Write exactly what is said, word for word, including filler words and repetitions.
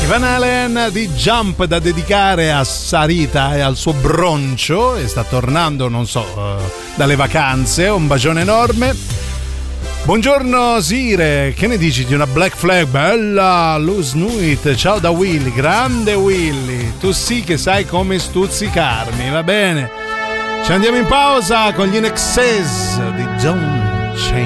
Van Halen di Jump, da dedicare a Sarita e al suo broncio, e sta tornando, non so, uh, dalle vacanze. Un bacione enorme. Buongiorno Sire, che ne dici di una Black Flag? Bella, Loose Nuit, ciao da Willy, grande Willy, tu sì che sai come stuzzicarmi, va bene. Ci andiamo in pausa con gli In Excess di Don't Change.